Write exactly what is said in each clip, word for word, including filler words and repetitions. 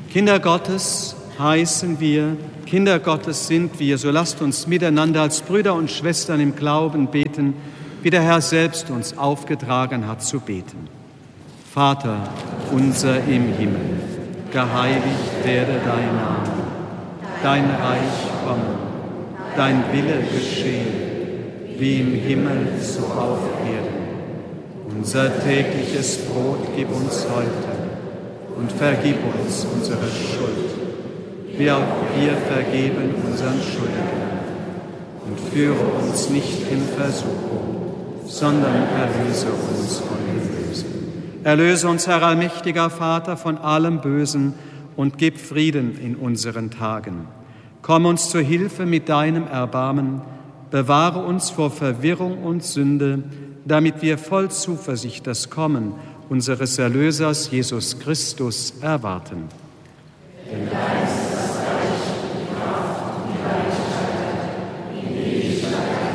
Kinder Gottes heißen wir, Kinder Gottes sind wir, so lasst uns miteinander als Brüder und Schwestern im Glauben beten, wie der Herr selbst uns aufgetragen hat zu beten. Vater unser im Himmel, geheiligt werde dein Name, dein Reich komme, dein Wille geschehe, wie im Himmel so auf Erden. Unser tägliches Brot gib uns heute und vergib uns unsere Schuld, wie auch wir vergeben unseren Schuldigen. Und führe uns nicht in Versuchung, sondern erlöse uns von dem Bösen. Erlöse uns, Herr allmächtiger Vater, von allem Bösen und gib Frieden in unseren Tagen. Komm uns zu Hilfe mit deinem Erbarmen, bewahre uns vor Verwirrung und Sünde, damit wir voll Zuversicht das Kommen unseres Erlösers Jesus Christus erwarten. Denn dein ist das Reich, die Kraft und die Herrlichkeit in Ewigkeit.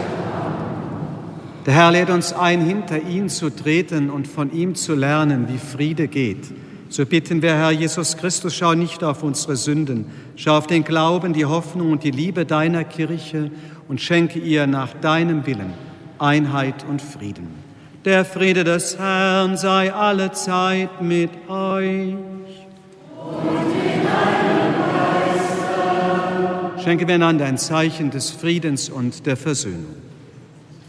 Amen. Der Herr lädt uns ein, hinter ihn zu treten und von ihm zu lernen, wie Friede geht. So bitten wir, Herr Jesus Christus, schau nicht auf unsere Sünden, schau auf den Glauben, die Hoffnung und die Liebe deiner Kirche und schenke ihr nach deinem Willen Einheit und Frieden. Der Friede des Herrn sei allezeit mit euch. Und mit deinem Geiste. Schenken wir einander ein Zeichen des Friedens und der Versöhnung.